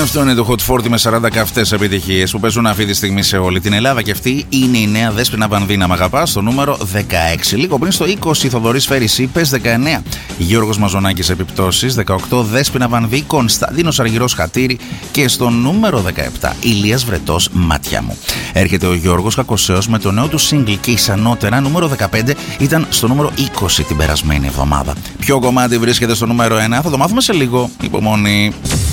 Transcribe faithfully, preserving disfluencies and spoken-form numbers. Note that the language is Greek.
Αυτό είναι το Hot σαράντα με σαράντα καυτές επιτυχίες που παίζουν αυτή τη στιγμή σε όλη την Ελλάδα. Και αυτή είναι η νέα Δέσποινα Βανδίνα. Μ' αγαπάς, στο νούμερο δεκαέξι. Λίγο πριν στο είκοσι, Θοδωρής Φέρης Είπες. δεκαεννέα, Γιώργος Μαζονάκης Επιπτώσεις. δεκαοκτώ, Δέσποινα Βανδί, Κωνσταντίνος Αργυρός Χατήρι. Και στο νούμερο δεκαεπτά, Ηλίας Βρετός, Μάτια μου. Έρχεται ο Γιώργος Κακοσέος με το νέο του single και ισανότερα. Νούμερο δεκαπέντε, ήταν στο νούμερο είκοσι την περασμένη εβδομάδα. Ποιο κομμάτι βρίσκεται στο νούμερο ένα, θα το μάθουμε σε λίγο. Υπομονή.